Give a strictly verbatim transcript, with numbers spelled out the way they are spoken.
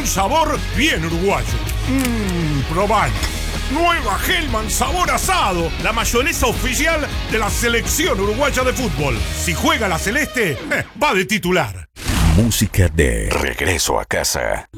un sabor bien uruguayo. Mmm, probalo. Nueva Hellman sabor asado, la mayonesa oficial de la selección uruguaya de fútbol. Si juega la celeste, eh, va de titular. Música de Regreso a Casa.